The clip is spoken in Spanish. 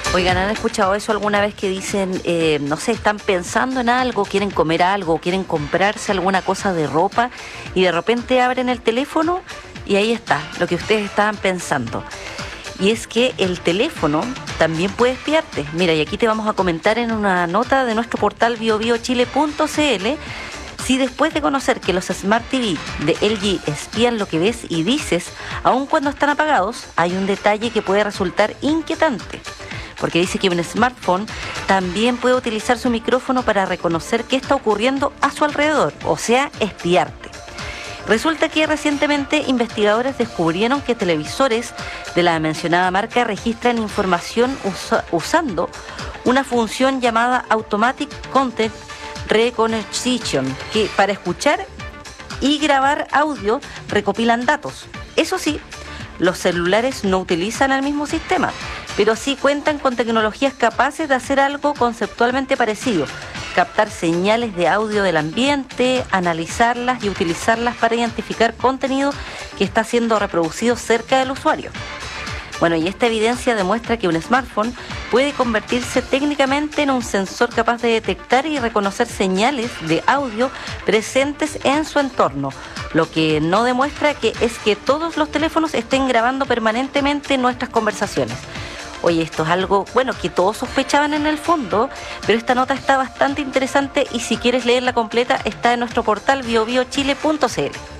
Oigan, ¿han escuchado eso alguna vez que dicen, no sé, están pensando en algo, quieren comer algo, quieren comprarse alguna cosa de ropa y de repente abren el teléfono y ahí está, lo que ustedes estaban pensando? Y es que el teléfono también puede espiarte. Mira, y aquí te vamos a comentar en una nota de nuestro portal biobiochile.cl. Si después de conocer que los Smart TV de LG espían lo que ves y dices, aun cuando están apagados, hay un detalle que puede resultar inquietante. Porque dice que un smartphone también puede utilizar su micrófono para reconocer qué está ocurriendo a su alrededor, o sea, espiarte. Resulta que recientemente investigadores descubrieron que televisores de la mencionada marca registran información usando una función llamada Automatic Content Recognition, que para escuchar y grabar audio recopilan datos. Eso sí, los celulares no utilizan el mismo sistema, pero sí cuentan con tecnologías capaces de hacer algo conceptualmente parecido: captar señales de audio del ambiente, analizarlas y utilizarlas para identificar contenido que está siendo reproducido cerca del usuario. Bueno, y esta evidencia demuestra que un smartphone puede convertirse técnicamente en un sensor capaz de detectar y reconocer señales de audio presentes en su entorno. Lo que no demuestra es que todos los teléfonos estén grabando permanentemente nuestras conversaciones. Oye, esto es algo, bueno, que todos sospechaban en el fondo, pero esta nota está bastante interesante y si quieres leerla completa está en nuestro portal biobiochile.cl.